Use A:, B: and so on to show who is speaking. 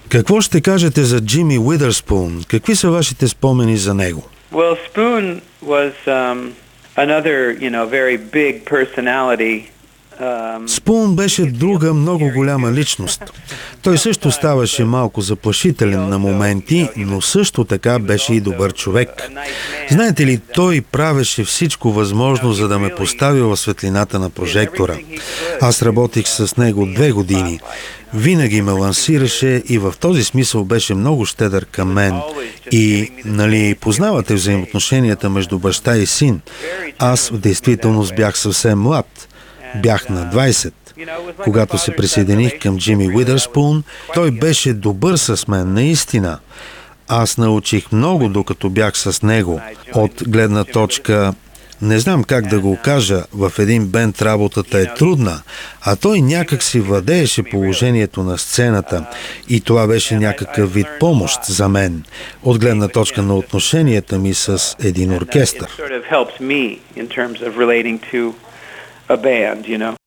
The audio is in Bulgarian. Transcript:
A: Какво ще кажете за Джими Уидърспун? Какви са вашите спомени за него?
B: Well, Spoon was another, very big personality.
A: Спун беше друга много голяма личност. Той също ставаше малко заплашителен на моменти, но също така беше и добър човек. Знаете ли, той правеше всичко възможно, за да ме постави в светлината на прожектора. Аз работих с него 2 години. Винаги ме лансираше и в този смисъл беше много щедър към мен. И, познавате взаимоотношенията между баща и син. Аз в действителност бях съвсем млад. Бях на 20. Когато се присъединих към Джими Уидърспун, той беше добър с мен, наистина. Аз научих много, докато бях с него. От гледна точка, не знам как да го кажа, в един бенд работата е трудна, а той някак си владееше положението на сцената и това беше някакъв вид помощ за мен, от гледна точка на отношенията ми с един оркестър.
B: A band,